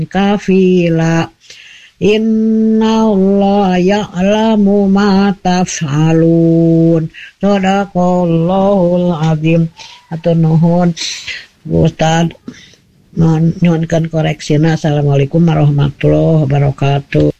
kafila innallaha ya'lamu ma taf'alun. Shadaqallahul azim. Atur nuhun Ustaz, nyuhunkeun koreksina. Assalamualaikum warahmatullahi wabarakatuh.